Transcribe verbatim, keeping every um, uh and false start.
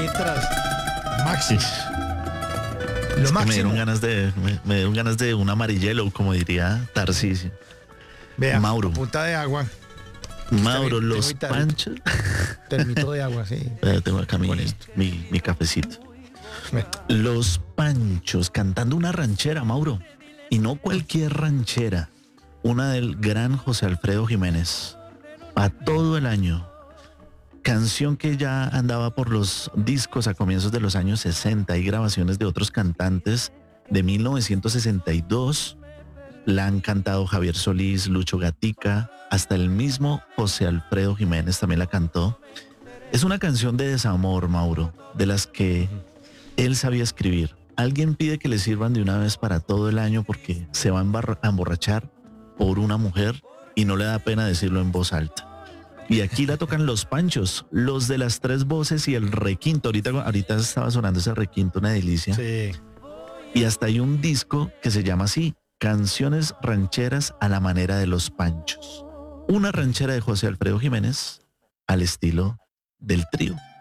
letras. Máximo. Lo Es que me máximo. dieron ganas de, me, me dieron ganas de un amarillelo, como diría Tarcisio. Vea, Mauro. punta de agua. Mauro, Tengo los guitarrita. panchos. Termito de agua, sí. Eh, Tengo acá mi, Con esto. mi, mi cafecito. Ve. Los Panchos cantando una ranchera, Mauro. Y no cualquier ranchera. Una del gran José Alfredo Jiménez. A todo el año. Canción que ya andaba por los discos a comienzos de los años sesenta. Hay grabaciones de otros cantantes de mil novecientos sesenta y dos. La han cantado Javier Solís, Lucho Gatica, hasta el mismo José Alfredo Jiménez también la cantó. Es una canción de desamor, Mauro, de las que él sabía escribir. Alguien pide que le sirvan de una vez para todo el año porque se va a embarra- a emborrachar por una mujer y no le da pena decirlo en voz alta. Y aquí la tocan los Panchos, los de las tres voces y el requinto. Ahorita, ahorita estaba sonando ese requinto, una delicia. Sí. Y hasta hay un disco que se llama así, Canciones Rancheras a la manera de los Panchos. Una ranchera de José Alfredo Jiménez al estilo del trío.